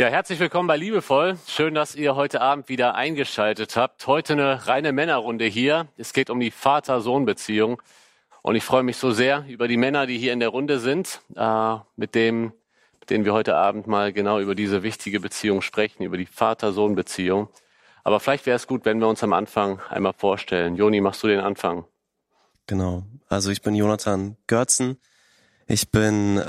Ja, herzlich willkommen bei Liebevoll. Schön, dass ihr heute Abend wieder eingeschaltet habt. Heute eine reine Männerrunde hier. Es geht um die Vater-Sohn-Beziehung. Und ich freue mich so sehr über die Männer, die hier in der Runde sind, mit denen wir heute Abend mal genau über diese wichtige Beziehung sprechen, über die Vater-Sohn-Beziehung. Aber vielleicht wäre es gut, wenn wir uns am Anfang einmal vorstellen. Joni, machst du den Anfang? Genau. Also ich bin Jonathan Görzen. Ich bin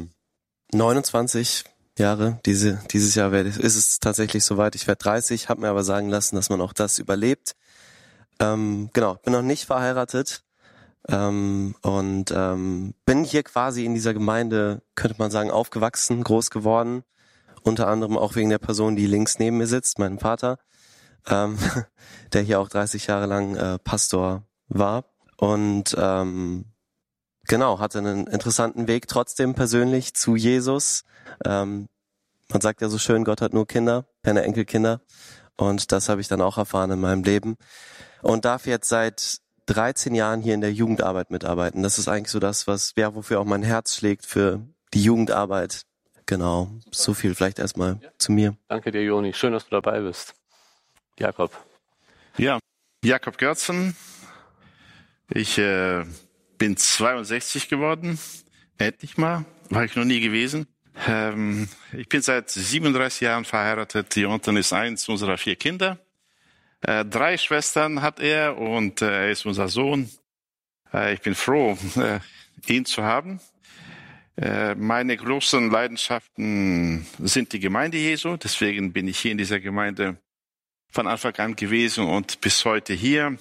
29 Jahre. Dieses Jahr ist es tatsächlich soweit. Ich werde 30, habe mir aber sagen lassen, dass man auch das überlebt. Genau, bin noch nicht verheiratet und bin hier quasi in dieser Gemeinde, könnte man sagen, aufgewachsen, groß geworden. Unter anderem auch wegen der Person, die links neben mir sitzt, meinem Vater, der hier auch 30 Jahre lang Pastor war. Und genau, hatte einen interessanten Weg trotzdem persönlich zu Jesus. Man sagt ja so schön, Gott hat nur Kinder, keine Enkelkinder. Und das habe ich dann auch erfahren in meinem Leben. Und darf jetzt seit 13 Jahren hier in der Jugendarbeit mitarbeiten. Das ist eigentlich so das, wofür auch mein Herz schlägt, für die Jugendarbeit. Genau, so viel vielleicht erstmal zu mir. Danke dir, Joni. Schön, dass du dabei bist. Jakob. Ja, Jakob Görzen. Ich bin 62 geworden. Endlich mal. War ich noch nie gewesen. Ich bin seit 37 Jahren verheiratet. Jonathan ist eins unserer 4 Kinder. 3 Schwestern hat er und er ist unser Sohn. Ich bin froh, ihn zu haben. Meine großen Leidenschaften sind die Gemeinde Jesu. Deswegen bin ich hier in dieser Gemeinde von Anfang an gewesen und bis heute hier.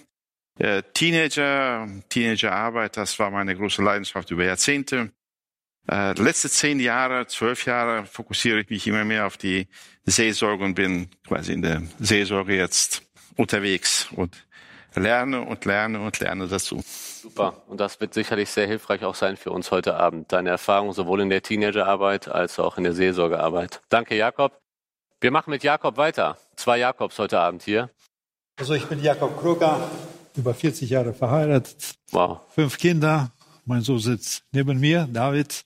Teenagerarbeit, das war meine große Leidenschaft über Jahrzehnte. Letzte 10 Jahre, 12 Jahre fokussiere ich mich immer mehr auf die Seelsorge und bin quasi in der Seelsorge jetzt unterwegs und lerne dazu. Super. Und das wird sicherlich sehr hilfreich auch sein für uns heute Abend. Deine Erfahrung sowohl in der Teenagerarbeit als auch in der Seelsorgearbeit. Danke, Jakob. Wir machen mit Jakob weiter. 2 Jakobs heute Abend hier. Also ich bin Jakob Kruger, über 40 Jahre verheiratet. Wow. 5 Kinder. Mein Sohn sitzt neben mir, David.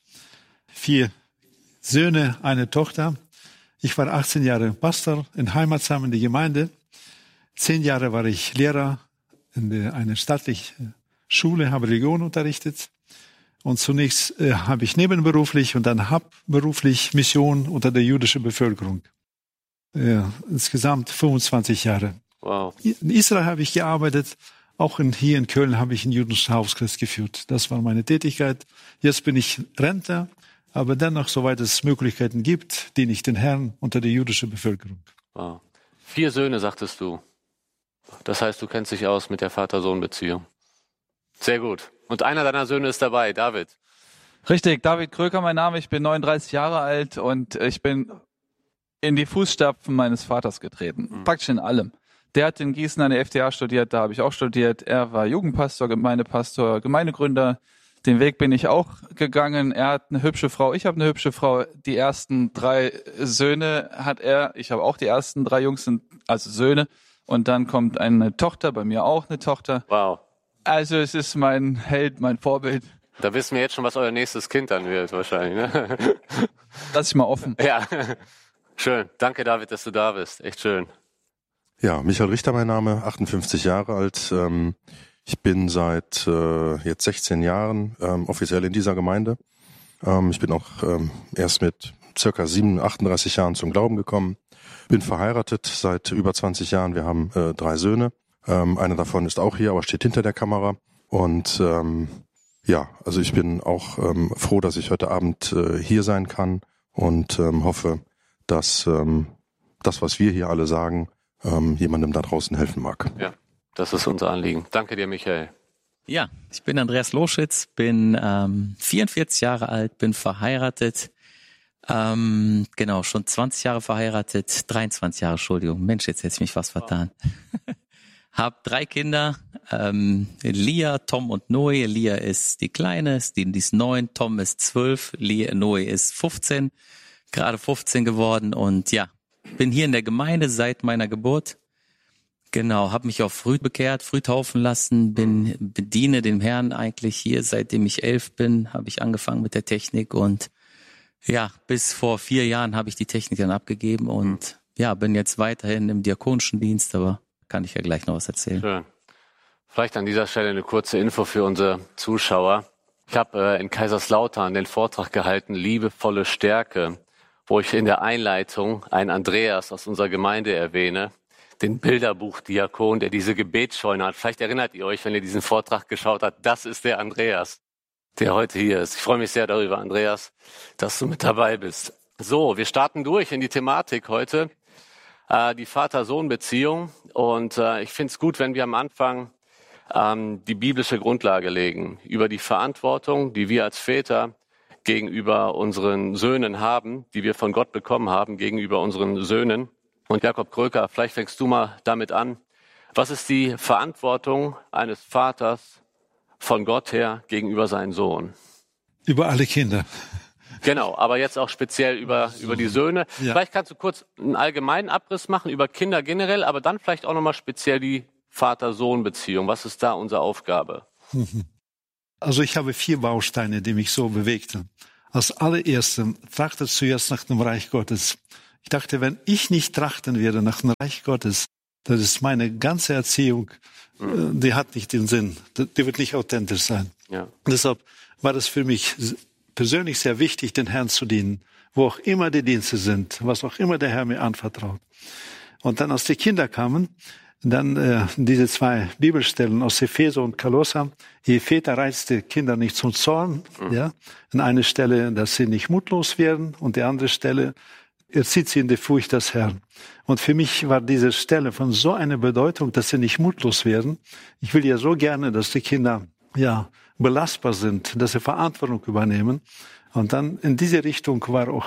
4 Söhne, eine Tochter. Ich war 18 Jahre Pastor in Heimatsheim in der Gemeinde. 10 Jahre war ich Lehrer in einer staatlichen Schule, habe Religion unterrichtet. Und zunächst habe ich nebenberuflich und dann hauptberuflich Mission unter der jüdischen Bevölkerung. Insgesamt 25 Jahre. Wow. In Israel habe ich gearbeitet. Auch hier in Köln habe ich einen jüdischen Hauskreis geführt. Das war meine Tätigkeit. Jetzt bin ich Rentner, aber dennoch, soweit es Möglichkeiten gibt, diene ich den Herrn unter der jüdischen Bevölkerung. Wow. 4 Söhne, sagtest du. Das heißt, du kennst dich aus mit der Vater-Sohn-Beziehung. Sehr gut. Und einer deiner Söhne ist dabei, David. Richtig, David Kröker mein Name. Ich bin 39 Jahre alt und ich bin in die Fußstapfen meines Vaters getreten. Praktisch in allem. Der hat in Gießen an der FTA studiert, da habe ich auch studiert. Er war Jugendpastor, Gemeindepastor, Gemeindegründer. Den Weg bin ich auch gegangen. Er hat eine hübsche Frau, ich habe eine hübsche Frau. Die ersten 3 Söhne hat er. Ich habe auch die ersten 3 Jungs, also Söhne. Und dann kommt eine Tochter, bei mir auch eine Tochter. Wow. Also es ist mein Held, mein Vorbild. Da wissen wir jetzt schon, was euer nächstes Kind dann wird wahrscheinlich. Ne? Lass ich mal offen. Ja, schön. Danke, David, dass du da bist. Echt schön. Ja, Michael Richter mein Name, 58 Jahre alt. Ich bin seit jetzt 16 Jahren offiziell in dieser Gemeinde. Ich bin auch erst mit circa 38 Jahren zum Glauben gekommen. Bin verheiratet seit über 20 Jahren. Wir haben 3 Söhne. Einer davon ist auch hier, aber steht hinter der Kamera. Und ja, also ich bin auch froh, dass ich heute Abend hier sein kann und hoffe, dass das, was wir hier alle sagen, jemandem da draußen helfen mag. Ja, das ist unser Anliegen. Danke dir, Michael. Ja, ich bin Andreas Loschitz, bin 44 Jahre alt, bin verheiratet. Genau, schon 20 Jahre verheiratet, 23 Jahre, Entschuldigung. Mensch, jetzt hätte ich mich was vertan. Hab 3 Kinder, Lia, Tom und Noe. Lia ist die Kleine, die ist 9, Tom ist 12, Noe ist 15, gerade 15 geworden und ja, bin hier in der Gemeinde seit meiner Geburt. Genau, habe mich auch früh bekehrt, früh taufen lassen, bediene dem Herrn eigentlich hier, seitdem ich 11 bin, habe ich angefangen mit der Technik und Ja, bis vor 4 Jahren habe ich die Technik dann abgegeben und ja, bin jetzt weiterhin im diakonischen Dienst, aber kann ich ja gleich noch was erzählen. Schön. Vielleicht an dieser Stelle eine kurze Info für unsere Zuschauer. Ich habe in Kaiserslautern den Vortrag gehalten, Liebevolle Stärke, wo ich in der Einleitung einen Andreas aus unserer Gemeinde erwähne, den Bilderbuchdiakon, der diese Gebetsscheune hat. Vielleicht erinnert ihr euch, wenn ihr diesen Vortrag geschaut habt, das ist der Andreas, der heute hier ist. Ich freue mich sehr darüber, Andreas, dass du mit dabei bist. So, wir starten durch in die Thematik heute, die Vater-Sohn-Beziehung. Und ich finde es gut, wenn wir am Anfang die biblische Grundlage legen über die Verantwortung, die wir als Väter gegenüber unseren Söhnen haben, die wir von Gott bekommen haben, gegenüber unseren Söhnen. Und Jakob Kröker, vielleicht fängst du mal damit an. Was ist die Verantwortung eines Vaters von Gott her gegenüber seinem Sohn? Über alle Kinder. Genau, aber jetzt auch speziell über die Söhne. Ja. Vielleicht kannst du kurz einen allgemeinen Abriss machen über Kinder generell, aber dann vielleicht auch nochmal speziell die Vater-Sohn-Beziehung. Was ist da unsere Aufgabe? Also ich habe 4 Bausteine, die mich so bewegten. Als allererste, trachtet zuerst nach dem Reich Gottes. Ich dachte, wenn ich nicht trachten werde nach dem Reich Gottes, das ist meine ganze Erziehung, die hat nicht den Sinn. Die wird nicht authentisch sein. Ja. Deshalb war es für mich persönlich sehr wichtig, den Herrn zu dienen, wo auch immer die Dienste sind, was auch immer der Herr mir anvertraut. Und dann, als die Kinder kamen, dann diese 2 Bibelstellen aus Epheser und Kolosser. Die Väter reizt die Kinder nicht zum Zorn. Ja. An eine Stelle, dass sie nicht mutlos werden, und die andere Stelle, erzieht sie in die Furcht des Herrn. Und für mich war diese Stelle von so einer Bedeutung, dass sie nicht mutlos werden. Ich will ja so gerne, dass die Kinder belastbar sind, dass sie Verantwortung übernehmen. Und dann in diese Richtung war auch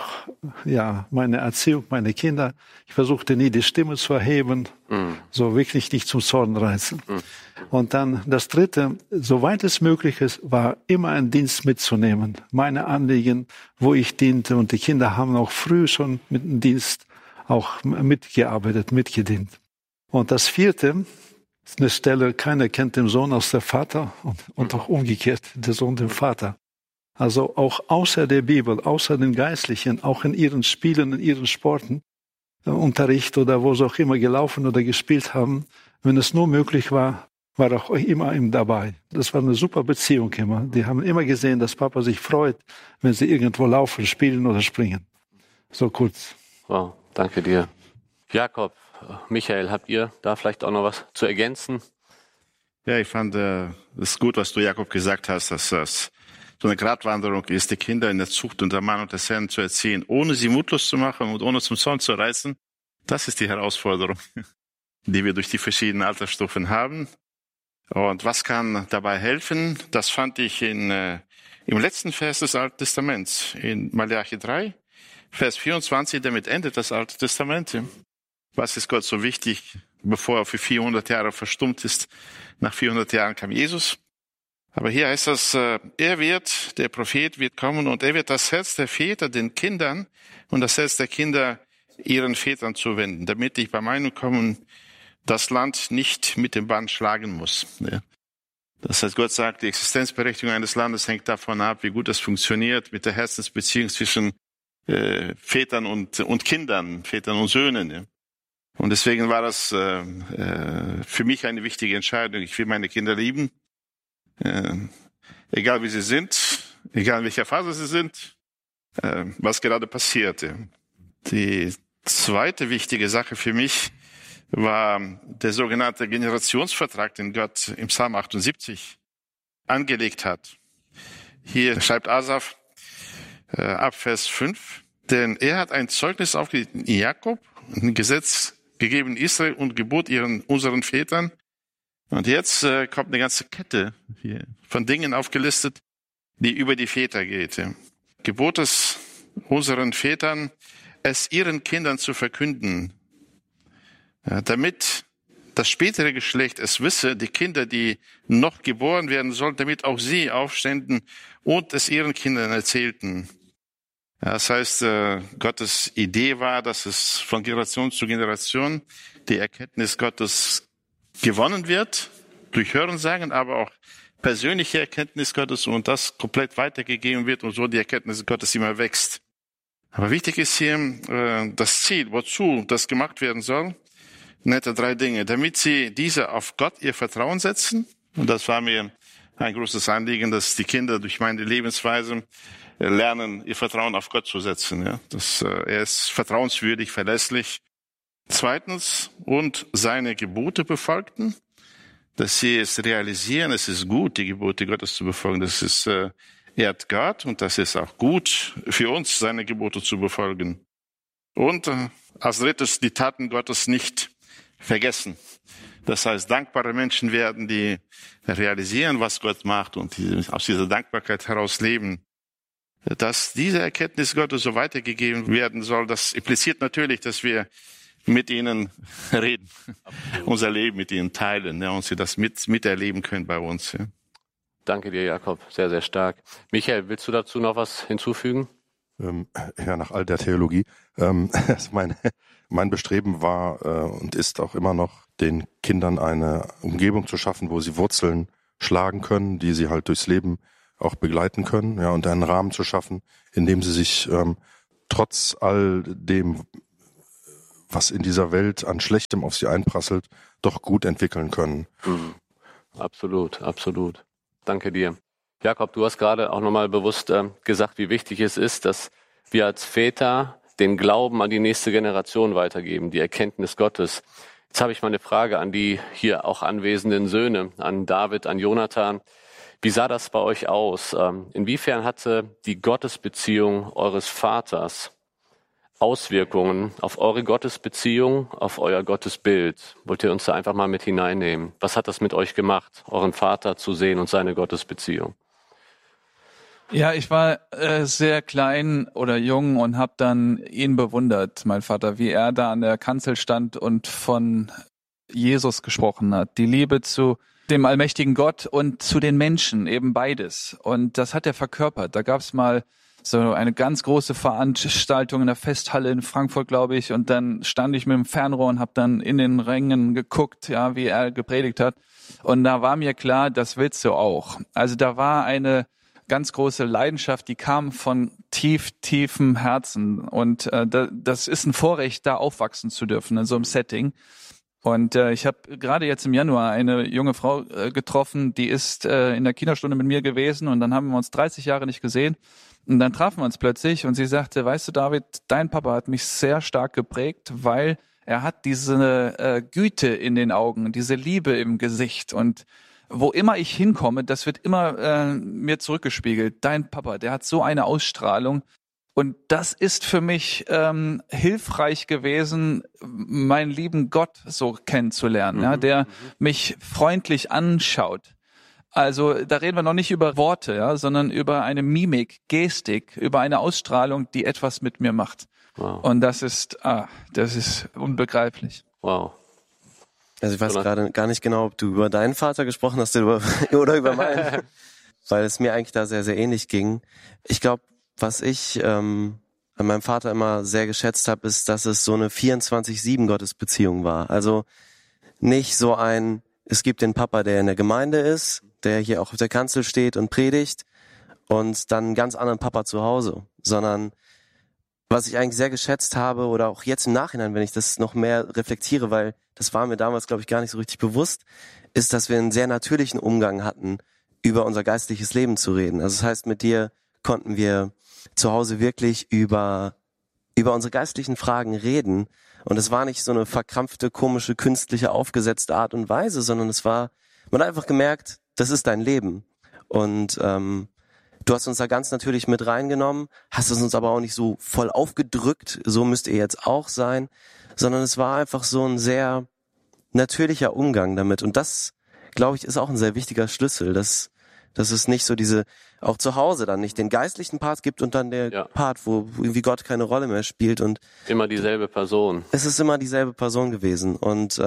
meine Erziehung, meine Kinder. Ich versuchte nie, die Stimme zu erheben, so wirklich nicht zum Zorn reizen. Und dann das Dritte, soweit es möglich ist, war immer einen Dienst mitzunehmen. Meine Anliegen, wo ich diente. Und die Kinder haben auch früh schon mit dem Dienst auch mitgearbeitet, mitgedient. Und das Vierte ist eine Stelle, keiner kennt den Sohn als der Vater und auch umgekehrt, der Sohn den Vater. Also auch außer der Bibel, außer den Geistlichen, auch in ihren Spielen, in ihren Sporten, Unterricht oder wo sie auch immer gelaufen oder gespielt haben, wenn es nur möglich war, war auch immer ihm dabei. Das war eine super Beziehung immer. Die haben immer gesehen, dass Papa sich freut, wenn sie irgendwo laufen, spielen oder springen. So kurz. Wow, danke dir. Jakob, Michael, habt ihr da vielleicht auch noch was zu ergänzen? Ja, ich fand es gut, was du, Jakob, gesagt hast, dass das so eine Gratwanderung ist, die Kinder in der Zucht und der Mann und des Herrn zu erziehen, ohne sie mutlos zu machen und ohne zum Zorn zu reißen. Das ist die Herausforderung, die wir durch die verschiedenen Altersstufen haben. Und was kann dabei helfen? Das fand ich im letzten Vers des Alten Testaments, in Malachi 3, Vers 24, damit endet das Alte Testament. Was ist Gott so wichtig, bevor er für 400 Jahre verstummt ist? Nach 400 Jahren kam Jesus. Aber hier heißt das, der Prophet wird kommen und er wird das Herz der Väter den Kindern und das Herz der Kinder ihren Vätern zuwenden, damit ich bei meinem Kommen das Land nicht mit dem Bann schlagen muss. Das heißt, Gott sagt, die Existenzberechtigung eines Landes hängt davon ab, wie gut es funktioniert mit der Herzensbeziehung zwischen Vätern und Kindern, Vätern und Söhnen. Und deswegen war das für mich eine wichtige Entscheidung. Ich will meine Kinder lieben. Egal wie sie sind, egal in welcher Phase sie sind, was gerade passiert. Die zweite wichtige Sache für mich war der sogenannte Generationsvertrag, den Gott im Psalm 78 angelegt hat. Hier schreibt Asaf ab Vers 5, denn er hat ein Zeugnis aufgelegt in Jakob, ein Gesetz gegeben in Israel und Gebot unseren Vätern. Und jetzt kommt eine ganze Kette hier von Dingen aufgelistet, die über die Väter geht. Gebot es unseren Vätern, es ihren Kindern zu verkünden, damit das spätere Geschlecht es wisse, die Kinder, die noch geboren werden sollen, damit auch sie aufständen und es ihren Kindern erzählten. Das heißt, Gottes Idee war, dass es von Generation zu Generation die Erkenntnis Gottes gewonnen wird, durch Hörensagen, aber auch persönliche Erkenntnis Gottes und das komplett weitergegeben wird und so die Erkenntnis Gottes immer wächst. Aber wichtig ist hier das Ziel, wozu das gemacht werden soll. Nette 3 Dinge. Damit sie diese auf Gott ihr Vertrauen setzen. Und das war mir ein großes Anliegen, dass die Kinder durch meine Lebensweise lernen, ihr Vertrauen auf Gott zu setzen. Ja. Er ist vertrauenswürdig, verlässlich. 2. Und seine Gebote befolgten, dass sie es realisieren, es ist gut, die Gebote Gottes zu befolgen. Das ist ehrt Gott und das ist auch gut für uns, seine Gebote zu befolgen. Und als 3. die Taten Gottes nicht vergessen. Das heißt, dankbare Menschen werden, die realisieren, was Gott macht und die aus dieser Dankbarkeit heraus leben. Dass diese Erkenntnis Gottes so weitergegeben werden soll, das impliziert natürlich, dass wir mit ihnen reden, unser Leben mit ihnen teilen, ja, und sie das miterleben können bei uns. Ja. Danke dir, Jakob. Sehr, sehr stark. Michael, willst du dazu noch was hinzufügen? Ja, nach all der Theologie. Mein Bestreben war und ist auch immer noch, den Kindern eine Umgebung zu schaffen, wo sie Wurzeln schlagen können, die sie halt durchs Leben auch begleiten können, ja, und einen Rahmen zu schaffen, in dem sie sich trotz all dem, was in dieser Welt an Schlechtem auf sie einprasselt, doch gut entwickeln können. Absolut, absolut. Danke dir. Jakob, du hast gerade auch nochmal bewusst gesagt, wie wichtig es ist, dass wir als Väter den Glauben an die nächste Generation weitergeben, die Erkenntnis Gottes. Jetzt habe ich mal eine Frage an die hier auch anwesenden Söhne, an David, an Jonathan. Wie sah das bei euch aus? Inwiefern hatte die Gottesbeziehung eures Vaters Auswirkungen auf eure Gottesbeziehung, auf euer Gottesbild? Wollt ihr uns da einfach mal mit hineinnehmen? Was hat das mit euch gemacht, euren Vater zu sehen und seine Gottesbeziehung? Ja, ich war sehr klein oder jung und habe dann ihn bewundert, mein Vater, wie er da an der Kanzel stand und von Jesus gesprochen hat. Die Liebe zu dem allmächtigen Gott und zu den Menschen, eben beides. Und das hat er verkörpert. Da gab es mal so eine ganz große Veranstaltung in der Festhalle in Frankfurt, glaube ich. Und dann stand ich mit dem Fernrohr und habe dann in den Rängen geguckt, ja, wie er gepredigt hat. Und da war mir klar, das willst du auch. Also da war eine ganz große Leidenschaft, die kam von tiefem Herzen. Und das ist ein Vorrecht, da aufwachsen zu dürfen in so einem Setting. Und ich habe gerade jetzt im Januar eine junge Frau getroffen, die ist in der Kinderstunde mit mir gewesen und dann haben wir uns 30 Jahre nicht gesehen. Und dann trafen wir uns plötzlich und sie sagte, weißt du, David, dein Papa hat mich sehr stark geprägt, weil er hat diese Güte in den Augen, diese Liebe im Gesicht. Und wo immer ich hinkomme, das wird immer mir zurückgespiegelt. Dein Papa, der hat so eine Ausstrahlung. Und das ist für mich hilfreich gewesen, meinen lieben Gott so kennenzulernen, ja, der mich freundlich anschaut. Also da reden wir noch nicht über Worte, ja, sondern über eine Mimik, Gestik, über eine Ausstrahlung, die etwas mit mir macht. Wow. Und das ist unbegreiflich. Wow. Also ich weiß gerade gar nicht genau, ob du über deinen Vater gesprochen hast oder über meinen, weil es mir eigentlich da sehr, sehr ähnlich ging. Ich glaube, was ich an meinem Vater immer sehr geschätzt habe, ist, dass es so eine 24/7 Gottesbeziehung war. Also nicht so es gibt den Papa, der in der Gemeinde ist, der hier auch auf der Kanzel steht und predigt und dann einen ganz anderen Papa zu Hause, sondern was ich eigentlich sehr geschätzt habe oder auch jetzt im Nachhinein, wenn ich das noch mehr reflektiere, weil das war mir damals, glaube ich, gar nicht so richtig bewusst, ist, dass wir einen sehr natürlichen Umgang hatten, über unser geistliches Leben zu reden. Also das heißt, mit dir konnten wir zu Hause wirklich über unsere geistlichen Fragen reden. Und es war nicht so eine verkrampfte, komische, künstliche, aufgesetzte Art und Weise, sondern man hat einfach gemerkt, das ist dein Leben. Und du hast uns da ganz natürlich mit reingenommen, hast es uns aber auch nicht so voll aufgedrückt, so müsst ihr jetzt auch sein, sondern es war einfach so ein sehr natürlicher Umgang damit. Und das, glaube ich, ist auch ein sehr wichtiger Schlüssel, dass es nicht so auch zu Hause dann nicht den geistlichen Part gibt und dann der Part, wo irgendwie Gott keine Rolle mehr spielt. Und immer dieselbe Person. Es ist immer dieselbe Person gewesen. Und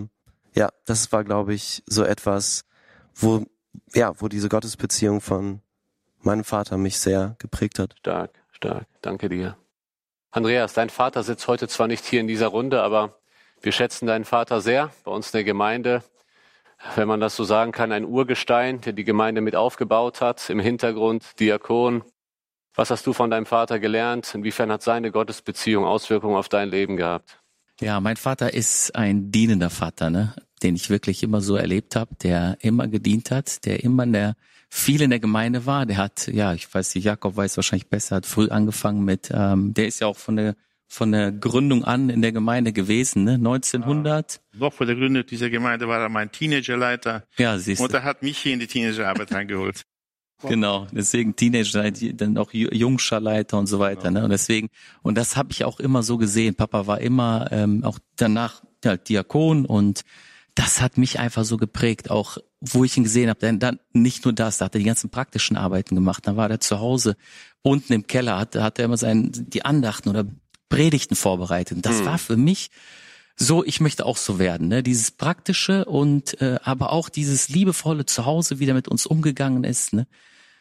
das war, glaube ich, so etwas, wo diese Gottesbeziehung von meinem Vater mich sehr geprägt hat. Stark, stark. Danke dir. Andreas, dein Vater sitzt heute zwar nicht hier in dieser Runde, aber wir schätzen deinen Vater sehr bei uns in der Gemeinde. Wenn man das so sagen kann, ein Urgestein, der die Gemeinde mit aufgebaut hat, im Hintergrund, Diakon. Was hast du von deinem Vater gelernt? Inwiefern hat seine Gottesbeziehung Auswirkungen auf dein Leben gehabt? Ja, mein Vater ist ein dienender Vater, ne, den ich wirklich immer so erlebt habe, der immer gedient hat, der immer viel in der Gemeinde war. Der hat, ja, ich weiß nicht, Jakob weiß wahrscheinlich besser, hat früh angefangen mit, der ist ja auch von der Gründung an in der Gemeinde gewesen, ne, 1900. Noch vor der Gründung dieser Gemeinde war er mein Teenagerleiter. Ja, siehst du. Und er hat mich hier in die Teenagerarbeit reingeholt. Genau, deswegen Teenager, dann auch Jungscherleiter und so weiter, ne? Und deswegen, und das habe ich auch immer so gesehen. Papa war immer auch danach Diakon und das hat mich einfach so geprägt, auch wo ich ihn gesehen habe. Dann nicht nur das, da hat er die ganzen praktischen Arbeiten gemacht. Dann war er zu Hause unten im Keller, hat er immer die Andachten oder Predigten vorbereitet. Und das war für mich so, ich möchte auch so werden, ne? Dieses Praktische und aber auch dieses liebevolle Zuhause, wie der mit uns umgegangen ist, ne?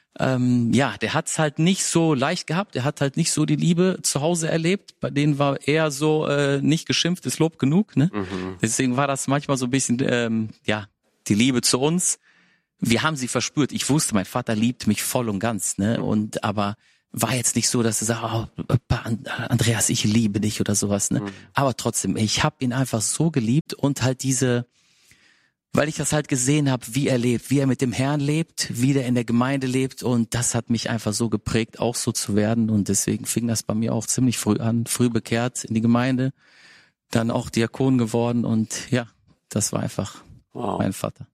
Ja, der hat's halt nicht so leicht gehabt, der hat halt nicht so die Liebe zu Hause erlebt, bei denen war eher so nicht geschimpft, ist Lob genug, ne? Deswegen war das manchmal so ein bisschen, die Liebe zu uns, wir haben sie verspürt, ich wusste, mein Vater liebt mich voll und ganz, ne? Und aber war jetzt nicht so, dass er sagt, Andreas, ich liebe dich oder sowas, ne? Aber trotzdem, ich habe ihn einfach so geliebt und halt weil ich das halt gesehen habe, wie er lebt, wie er mit dem Herrn lebt, wie der in der Gemeinde lebt und das hat mich einfach so geprägt, auch so zu werden und deswegen fing das bei mir auch ziemlich früh an, früh bekehrt in die Gemeinde, dann auch Diakon geworden und ja, das war einfach mein Vater.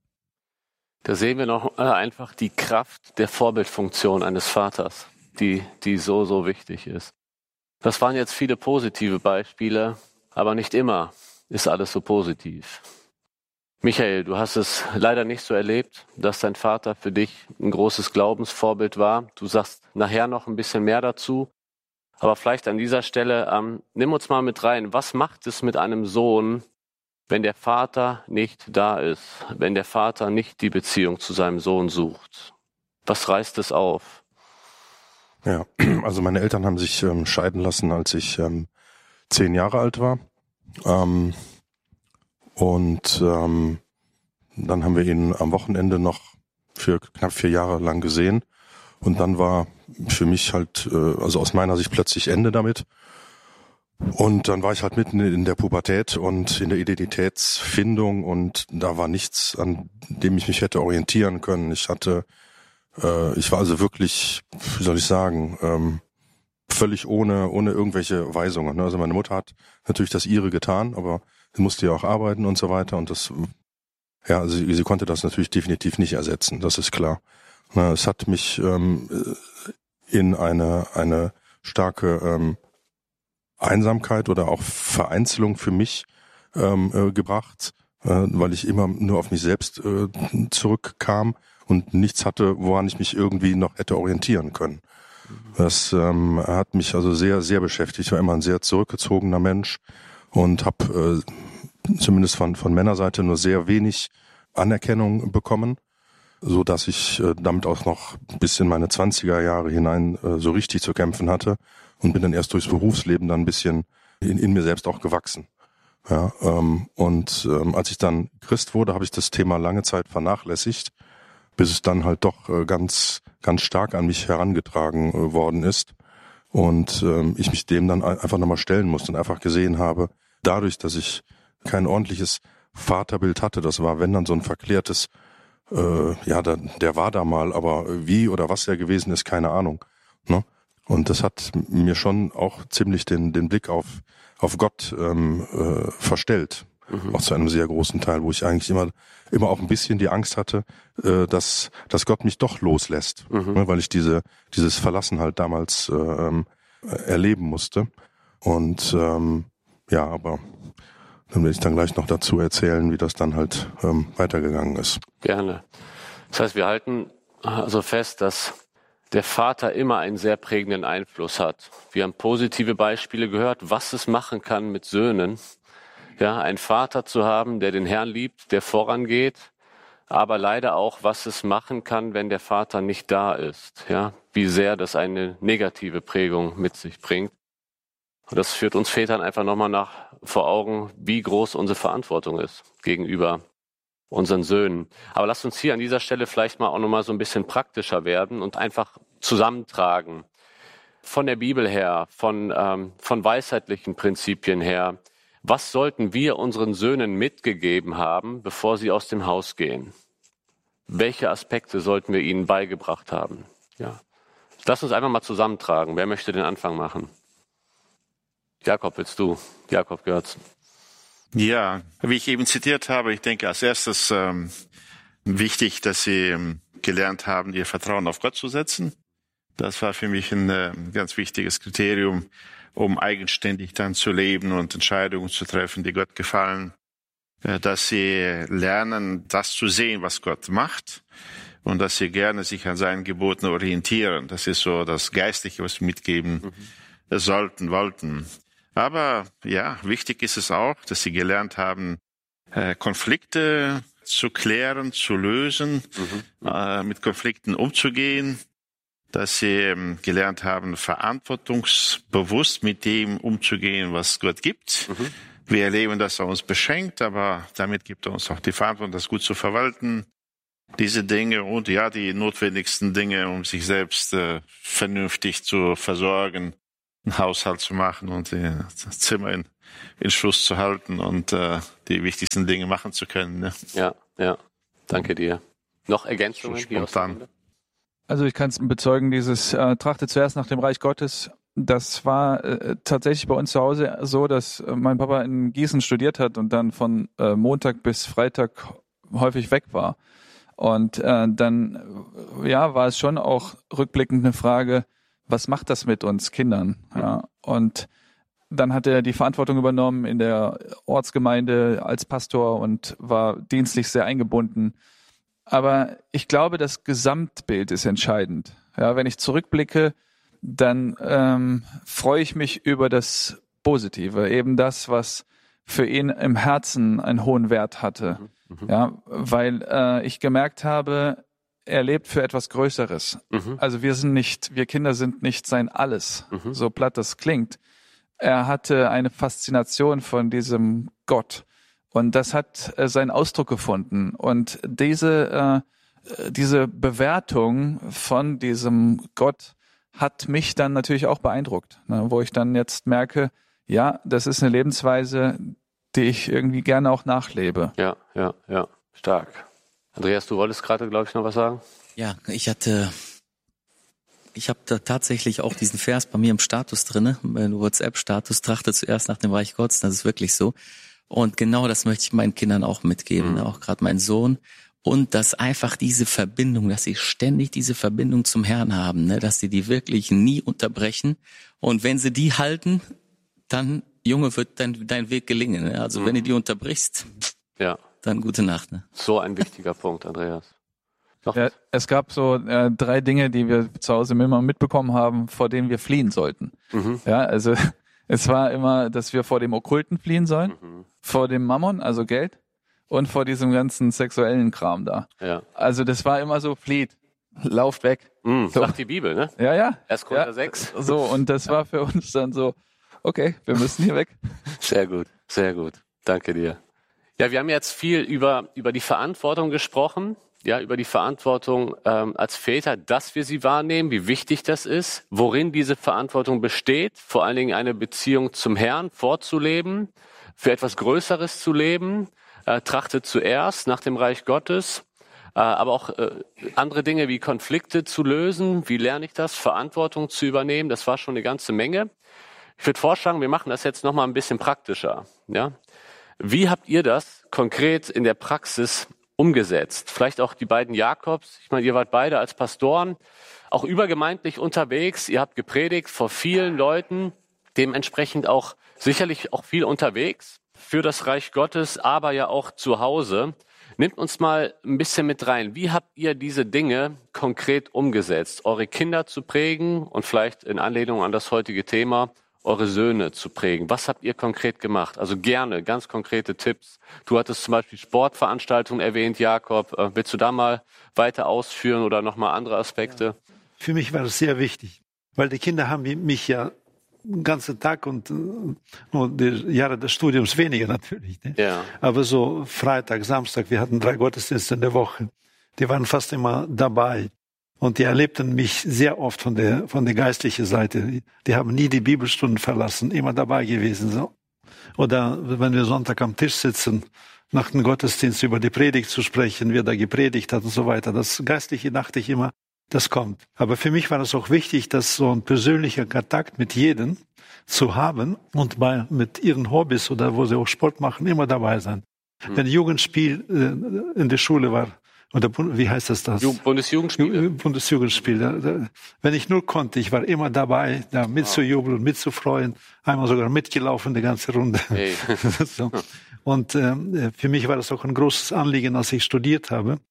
Da sehen wir noch einfach die Kraft der Vorbildfunktion eines Vaters, die so wichtig ist. Das waren jetzt viele positive Beispiele, aber nicht immer ist alles so positiv. Michael, du hast es leider nicht so erlebt, dass dein Vater für dich ein großes Glaubensvorbild war. Du sagst nachher noch ein bisschen mehr dazu. Aber vielleicht an dieser Stelle, nimm uns mal mit rein. Was macht es mit einem Sohn, wenn der Vater nicht da ist, wenn der Vater nicht die Beziehung zu seinem Sohn sucht? Was reißt es auf? Ja, also meine Eltern haben sich scheiden lassen, als ich 10 Jahre alt war. Dann haben wir ihn am Wochenende noch für knapp 4 Jahre lang gesehen. Und dann war für mich halt, also aus meiner Sicht plötzlich Ende damit. Und dann war ich halt mitten in der Pubertät und in der Identitätsfindung und da war nichts, an dem ich mich hätte orientieren können. Ich war also wirklich, wie soll ich sagen, völlig ohne irgendwelche Weisungen. Also meine Mutter hat natürlich das ihre getan, aber sie musste ja auch arbeiten und so weiter und sie konnte das natürlich definitiv nicht ersetzen, das ist klar. Es hat mich in eine starke Einsamkeit oder auch Vereinzelung für mich gebracht, weil ich immer nur auf mich selbst zurückkam und nichts hatte, woran ich mich irgendwie noch hätte orientieren können. Das hat mich also sehr, sehr beschäftigt. Ich war immer ein sehr zurückgezogener Mensch und habe zumindest von Männerseite nur sehr wenig Anerkennung bekommen, so dass ich damit auch noch bis in meine 20er Jahre hinein so richtig zu kämpfen hatte und bin dann erst durchs Berufsleben dann ein bisschen in mir selbst auch gewachsen. Ja, als ich dann Christ wurde, habe ich das Thema lange Zeit vernachlässigt, bis es dann halt doch ganz, ganz stark an mich herangetragen worden ist und ich mich dem dann einfach nochmal stellen musste und einfach gesehen habe, dadurch, dass ich kein ordentliches Vaterbild hatte, das war, wenn dann so ein verklärtes, der war da mal, aber wie oder was er gewesen ist, keine Ahnung. Ne? Und das hat mir schon auch ziemlich den Blick auf Gott verstellt. Auch zu einem sehr großen Teil, wo ich eigentlich immer auch ein bisschen die Angst hatte, dass Gott mich doch loslässt, ne? Weil ich dieses Verlassen halt damals erleben musste. Und aber dann will ich dann gleich noch dazu erzählen, wie das dann halt weitergegangen ist. Gerne. Das heißt, wir halten also fest, dass der Vater immer einen sehr prägenden Einfluss hat. Wir haben positive Beispiele gehört, was es machen kann mit Söhnen. Ja, einen Vater zu haben, der den Herrn liebt, der vorangeht, aber leider auch, was es machen kann, wenn der Vater nicht da ist. Ja, wie sehr das eine negative Prägung mit sich bringt. Und das führt uns Vätern einfach nochmal vor Augen, wie groß unsere Verantwortung ist gegenüber unseren Söhnen. Aber lasst uns hier an dieser Stelle vielleicht mal auch nochmal so ein bisschen praktischer werden und einfach zusammentragen. von der Bibel her, von weisheitlichen Prinzipien her, was sollten wir unseren Söhnen mitgegeben haben, bevor sie aus dem Haus gehen? Welche Aspekte sollten wir ihnen beigebracht haben? Ja. Lass uns einfach mal zusammentragen. Wer möchte den Anfang machen? Jakob, willst du? Jakob Görzen. Ja, wie ich eben zitiert habe, ich denke als erstes wichtig, dass sie gelernt haben, ihr Vertrauen auf Gott zu setzen. Das war für mich ein ganz wichtiges Kriterium, um eigenständig dann zu leben und Entscheidungen zu treffen, die Gott gefallen. Dass sie lernen, das zu sehen, was Gott macht, und dass sie gerne sich an seinen Geboten orientieren. Das ist so das Geistliche, was wir mitgeben wollten. Aber ja, wichtig ist es auch, dass sie gelernt haben, Konflikte zu klären, zu lösen, mit Konflikten umzugehen, dass sie gelernt haben, verantwortungsbewusst mit dem umzugehen, was Gott gibt. Wir erleben, dass er uns beschenkt, aber damit gibt er uns auch die Verantwortung, das gut zu verwalten. Diese Dinge und ja, die notwendigsten Dinge, um sich selbst vernünftig zu versorgen, einen Haushalt zu machen und das Zimmer in Schuss zu halten und die wichtigsten Dinge machen zu können. Ne? Ja, danke dir. Noch Ergänzungen? Spontan. Also ich kann es bezeugen, dieses trachte zuerst nach dem Reich Gottes, das war tatsächlich bei uns zu Hause so, dass mein Papa in Gießen studiert hat und dann von Montag bis Freitag häufig weg war. Und dann war es schon auch rückblickend eine Frage, was macht das mit uns Kindern? Ja, und dann hat er die Verantwortung übernommen in der Ortsgemeinde als Pastor und war dienstlich sehr eingebunden. Aber ich glaube, das Gesamtbild ist entscheidend. Ja, wenn ich zurückblicke, dann freue ich mich über das Positive, eben das, was für ihn im Herzen einen hohen Wert hatte. Ja, weil ich gemerkt habe, er lebt für etwas Größeres. Also wir Kinder sind nicht sein Alles, so platt das klingt. Er hatte eine Faszination von diesem Gott und das hat seinen Ausdruck gefunden. Und diese Bewertung von diesem Gott hat mich dann natürlich auch beeindruckt, ne, wo ich dann jetzt merke, ja, das ist eine Lebensweise, die ich irgendwie gerne auch nachlebe. Ja, stark. Andreas, du wolltest gerade, glaube ich, noch was sagen? Ja, ich habe da tatsächlich auch diesen Vers bei mir im Status drinne, im WhatsApp-Status, trachte zuerst nach dem Reich Gottes, das ist wirklich so. Und genau das möchte ich meinen Kindern auch mitgeben, auch gerade mein Sohn. Und dass einfach diese Verbindung, dass sie ständig diese Verbindung zum Herrn haben, ne, dass sie die wirklich nie unterbrechen. Und wenn sie die halten, dann, Junge, wird dein Weg gelingen. Ne? Also wenn du die unterbrichst, dann gute Nacht. Ne? So ein wichtiger Punkt, Andreas. Ja, es gab so 3 Dinge, die wir zu Hause immer mitbekommen haben, vor denen wir fliehen sollten. Ja, also es war immer, dass wir vor dem Okkulten fliehen sollen, vor dem Mammon, also Geld, und vor diesem ganzen sexuellen Kram da. Ja. Also das war immer so, flieht, lauft weg. So. Sagt die Bibel, ne? Ja. 1. Korinther 6. So, und das war für uns dann so, okay, wir müssen hier weg. Sehr gut. Danke dir. Ja, wir haben jetzt viel über die Verantwortung gesprochen. Ja, über die Verantwortung als Väter, dass wir sie wahrnehmen, wie wichtig das ist, worin diese Verantwortung besteht, vor allen Dingen eine Beziehung zum Herrn vorzuleben, für etwas Größeres zu leben, trachtet zuerst nach dem Reich Gottes, aber auch andere Dinge wie Konflikte zu lösen. Wie lerne ich das? Verantwortung zu übernehmen, das war schon eine ganze Menge. Ich würde vorschlagen, wir machen das jetzt nochmal ein bisschen praktischer. Ja? Wie habt ihr das konkret in der Praxis umgesetzt? Vielleicht auch die beiden Jakobs. Ich meine, ihr wart beide als Pastoren auch übergemeindlich unterwegs. Ihr habt gepredigt vor vielen Leuten, dementsprechend auch sicherlich auch viel unterwegs für das Reich Gottes, aber ja auch zu Hause. Nehmt uns mal ein bisschen mit rein. Wie habt ihr diese Dinge konkret umgesetzt? Eure Kinder zu prägen und vielleicht in Anlehnung an das heutige Thema eure Söhne zu prägen. Was habt ihr konkret gemacht? Also gerne, ganz konkrete Tipps. Du hattest zum Beispiel Sportveranstaltungen erwähnt, Jakob. Willst du da mal weiter ausführen oder nochmal andere Aspekte? Ja. Für mich war das sehr wichtig, weil die Kinder haben mich ja den ganzen Tag und nur die Jahre des Studiums weniger natürlich. Ne? Ja. Aber so Freitag, Samstag, wir hatten 3 Gottesdienste in der Woche. Die waren fast immer dabei. Und die erlebten mich sehr oft von der geistlichen Seite. Die haben nie die Bibelstunden verlassen, immer dabei gewesen. So. Oder wenn wir Sonntag am Tisch sitzen, nach dem Gottesdienst über die Predigt zu sprechen, wer da gepredigt hat und so weiter. Das Geistliche dachte ich immer, das kommt. Aber für mich war es auch wichtig, dass so ein persönlicher Kontakt mit jedem zu haben und mit ihren Hobbys oder wo sie auch Sport machen, immer dabei sein. Wenn Jugendspiel in der Schule war, oder wie heißt das? Bundesjugendspiel. Bundesjugendspiel. Wenn ich nur konnte, ich war immer dabei, da mitzujubeln, mitzufreuen. Einmal sogar mitgelaufen, die ganze Runde. Hey. So. Und für mich war das auch ein großes Anliegen, als ich studiert habe,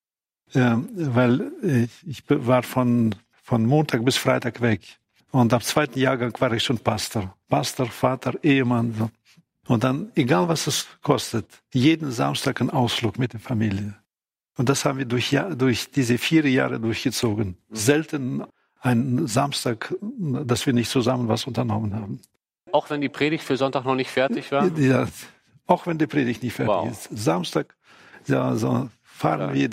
weil ich war von Montag bis Freitag weg. Und am 2. Jahrgang war ich schon Pastor. Pastor, Vater, Ehemann. So. Und dann, egal was es kostet, jeden Samstag ein Ausflug mit der Familie. Und das haben wir durch diese 4 Jahre durchgezogen. Selten einen Samstag, dass wir nicht zusammen was unternommen haben. Auch wenn die Predigt für Sonntag noch nicht fertig war? Ja, auch wenn die Predigt nicht fertig ist. Samstag, ja, so fahren wir,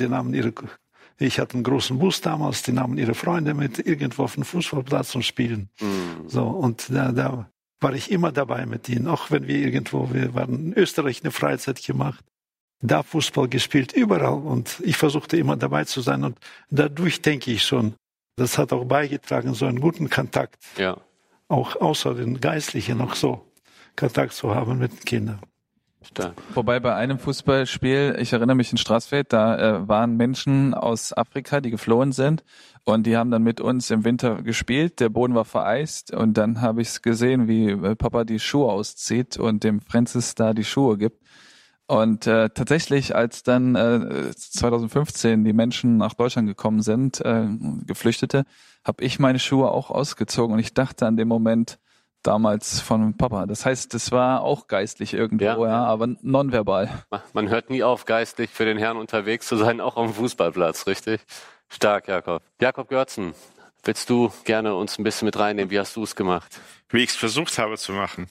ich hatte einen großen Bus damals, die nahmen ihre Freunde mit irgendwo auf den Fußballplatz und spielen. So, und da war ich immer dabei mit ihnen. Auch wenn wir waren in Österreich eine Freizeit gemacht. Da Fußball gespielt, überall. Und ich versuchte immer dabei zu sein. Und dadurch denke ich schon, das hat auch beigetragen, so einen guten Kontakt, auch außer den Geistlichen, noch so Kontakt zu haben mit den Kindern. Wobei bei einem Fußballspiel, ich erinnere mich in Straßfeld, da waren Menschen aus Afrika, die geflohen sind. Und die haben dann mit uns im Winter gespielt. Der Boden war vereist. Und dann habe ich gesehen, wie Papa die Schuhe auszieht und dem Francis da die Schuhe gibt. Und tatsächlich, als dann 2015 die Menschen nach Deutschland gekommen sind, Geflüchtete, habe ich meine Schuhe auch ausgezogen und ich dachte an den Moment damals von Papa. Das heißt, es war auch geistlich irgendwo, aber nonverbal. Man hört nie auf, geistlich für den Herrn unterwegs zu sein, auch am Fußballplatz, richtig? Stark, Jakob. Jakob Görzen, willst du gerne uns ein bisschen mit reinnehmen? Wie hast du es gemacht? Wie ich es versucht habe zu machen.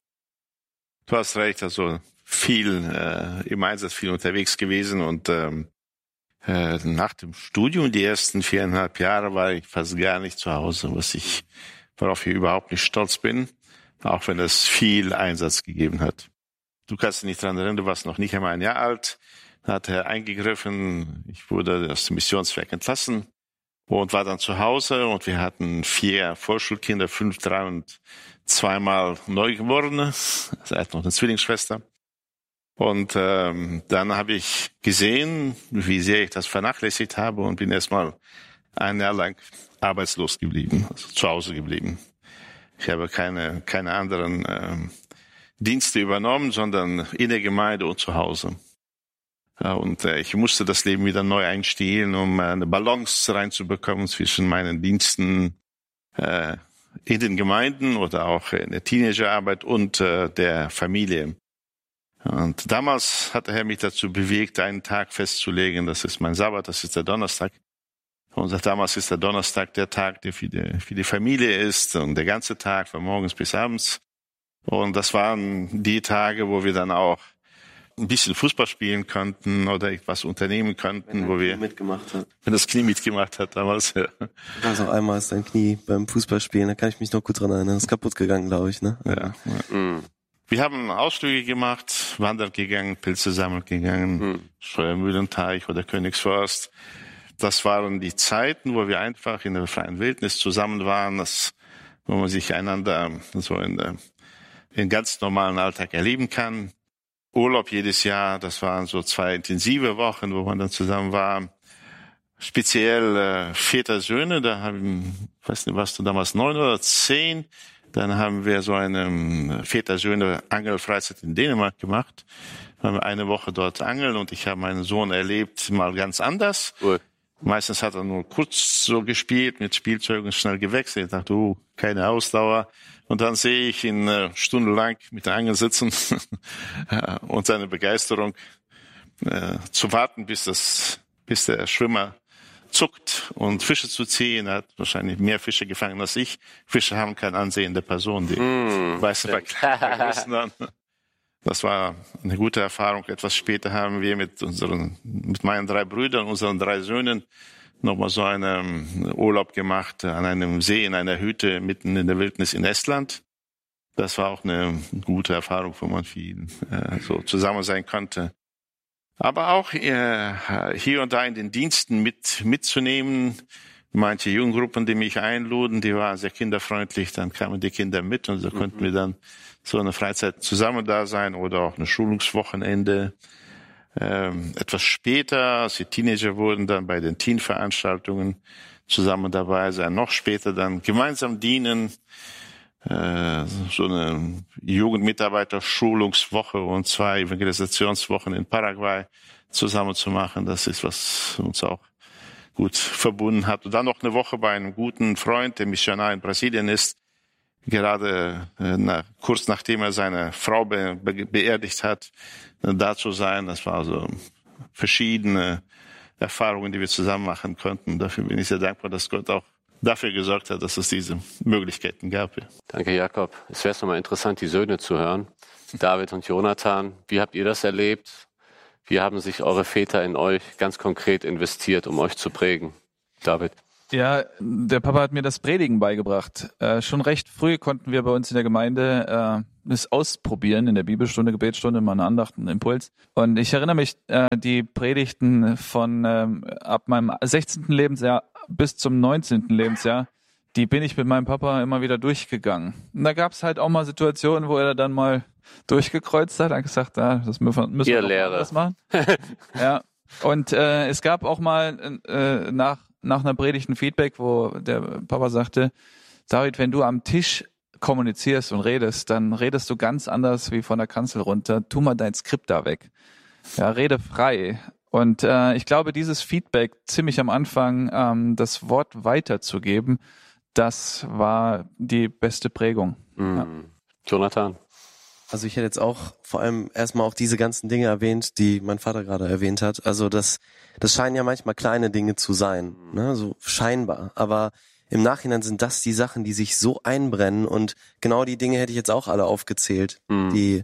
Du hast recht, also viel im Einsatz, viel unterwegs gewesen und nach dem Studium, die ersten 4,5 Jahre, war ich fast gar nicht zu Hause, worauf ich überhaupt nicht stolz bin, auch wenn es viel Einsatz gegeben hat. Du kannst dich nicht daran erinnern, du warst noch nicht einmal 1 Jahr alt, da hat er eingegriffen, ich wurde aus dem Missionswerk entlassen und war dann zu Hause und wir hatten 4 Vorschulkinder, 5, 3 und 2-mal Neugeborene, also er hat noch eine Zwillingsschwester. Und dann habe ich gesehen, wie sehr ich das vernachlässigt habe und bin erstmal 1 Jahr lang arbeitslos geblieben, also zu Hause geblieben. Ich habe keine anderen Dienste übernommen, sondern in der Gemeinde und zu Hause. Und ich musste das Leben wieder neu einstehen, um eine Balance reinzubekommen zwischen meinen Diensten in den Gemeinden oder auch in der Teenagerarbeit und der Familie. Und damals hat der Herr mich dazu bewegt, einen Tag festzulegen, das ist mein Sabbat, das ist der Donnerstag. Und damals ist der Donnerstag der Tag, der für die Familie ist und der ganze Tag von morgens bis abends. Und das waren die Tage, wo wir dann auch ein bisschen Fußball spielen konnten oder etwas unternehmen konnten, wenn das Knie mitgemacht hat damals. Ja. Also einmal ist dein Knie beim Fußballspielen, da kann ich mich noch gut dran erinnern, ist kaputt gegangen, glaube ich, ne? Ja. Wir haben Ausflüge gemacht, wandern gegangen, Pilze sammeln gegangen, Scheuermühlenteich oder Königsforst. Das waren die Zeiten, wo wir einfach in der freien Wildnis zusammen waren, wo man sich einander so in ganz normalen Alltag erleben kann. Urlaub jedes Jahr, das waren so 2 intensive Wochen, wo man dann zusammen war. Speziell Väter, Söhne, ich weiß nicht, warst du damals 9 oder 10? Dann haben wir so eine Väter-Söhne-Angelfreizeit in Dänemark gemacht. Wir haben 1 Woche dort angeln und ich habe meinen Sohn erlebt, mal ganz anders. Cool. Meistens hat er nur kurz so gespielt, mit Spielzeugen schnell gewechselt. Ich dachte, keine Ausdauer. Und dann sehe ich ihn stundenlang mit der Angel sitzen und seine Begeisterung zu warten, bis der Schwimmer zuckt und Fische zu ziehen. Er hat wahrscheinlich mehr Fische gefangen als ich. Fische haben kein Ansehen der Person, die weißt du, vergessen dann. Das war eine gute Erfahrung. Etwas später haben wir mit meinen 3 Brüdern, unseren 3 Söhnen, nochmal so einen Urlaub gemacht an einem See in einer Hütte mitten in der Wildnis in Estland. Das war auch eine gute Erfahrung, wo man viel so zusammen sein konnte. Aber auch hier und da in den Diensten mitzunehmen. Manche Jugendgruppen, die mich einluden, die waren sehr kinderfreundlich, dann kamen die Kinder mit und so konnten wir dann so eine Freizeit zusammen da sein oder auch ein Schulungswochenende. Etwas später, als die Teenager wurden, dann bei den Teen-Veranstaltungen zusammen dabei sein. Noch später dann gemeinsam dienen, so eine Jugendmitarbeiter-Schulungswoche und 2 Evangelisationswochen in Paraguay zusammen zu machen. Das ist, was uns auch gut verbunden hat. Und dann noch eine Woche bei einem guten Freund, der Missionar in Brasilien ist, gerade kurz nachdem er seine Frau beerdigt hat, da zu sein. Das war so verschiedene Erfahrungen, die wir zusammen machen konnten. Dafür bin ich sehr dankbar, dass Gott auch dafür gesorgt hat, dass es diese Möglichkeiten gab. Danke, Jakob. Es wäre nochmal interessant, die Söhne zu hören. David und Jonathan, wie habt ihr das erlebt? Wie haben sich eure Väter in euch ganz konkret investiert, um euch zu prägen? David. Ja, der Papa hat mir das Predigen beigebracht. Schon recht früh konnten wir bei uns in der Gemeinde das ausprobieren, in der Bibelstunde, Gebetsstunde, mal eine Andacht, einen Impuls. Und ich erinnere mich, die Predigten von ab meinem 16. Lebensjahr bis zum 19. Lebensjahr, die bin ich mit meinem Papa immer wieder durchgegangen. Und da gab es halt auch mal Situationen, wo er dann mal durchgekreuzt hat, gesagt, das müssen wir noch anders machen. Ja. Und es gab auch mal nach einer Predigt ein Feedback, wo der Papa sagte, David, wenn du am Tisch kommunizierst und redest, dann redest du ganz anders wie von der Kanzel runter. Tu mal dein Skript da weg. Ja, rede frei. Und ich glaube, dieses Feedback ziemlich am Anfang, das Wort weiterzugeben, das war die beste Prägung. Ja. Jonathan? Also ich hätte jetzt auch vor allem erstmal auch diese ganzen Dinge erwähnt, die mein Vater gerade erwähnt hat. Also das scheinen ja manchmal kleine Dinge zu sein, ne? So scheinbar. Aber im Nachhinein sind das die Sachen, die sich so einbrennen. Und genau die Dinge hätte ich jetzt auch alle aufgezählt, die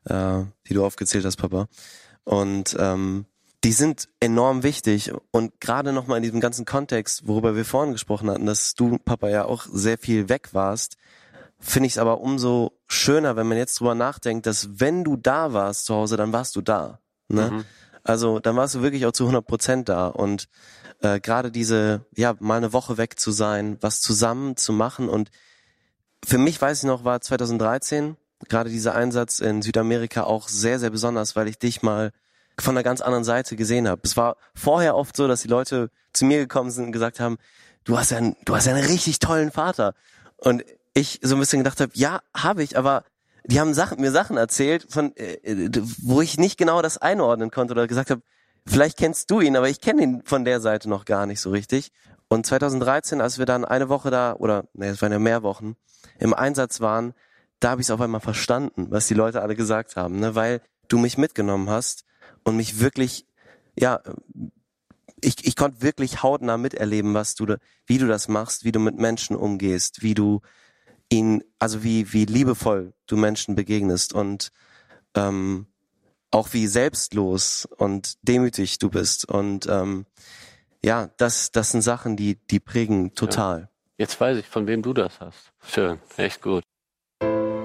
du aufgezählt hast, Papa. Und die sind enorm wichtig. Und gerade nochmal in diesem ganzen Kontext, worüber wir vorhin gesprochen hatten, dass du, Papa, ja auch sehr viel weg warst, finde ich es aber umso schöner, wenn man jetzt drüber nachdenkt, dass wenn du da warst zu Hause, dann warst du da. Ne? Also dann warst du wirklich auch zu 100% da. Und gerade diese, mal eine Woche weg zu sein, was zusammen zu machen. Und für mich, weiß ich noch, war 2013 gerade dieser Einsatz in Südamerika auch sehr, sehr besonders, weil ich dich mal von einer ganz anderen Seite gesehen habe. Es war vorher oft so, dass die Leute zu mir gekommen sind und gesagt haben, du hast ja einen richtig tollen Vater. Und ich so ein bisschen gedacht habe, ja, habe ich, aber die haben mir Sachen erzählt, von wo ich nicht genau das einordnen konnte oder gesagt habe, vielleicht kennst du ihn, aber ich kenne ihn von der Seite noch gar nicht so richtig. Und 2013, als wir dann eine Woche es waren ja mehr Wochen, im Einsatz waren, da habe ich es auf einmal verstanden, was die Leute alle gesagt haben, ne? Weil du mich mitgenommen hast und mich wirklich, ich konnte wirklich hautnah miterleben, wie du das machst, wie du mit Menschen umgehst, wie du wie liebevoll du Menschen begegnest und auch wie selbstlos und demütig du bist. Und das sind Sachen, die prägen total. Ja. Jetzt weiß ich, von wem du das hast. Schön, echt gut.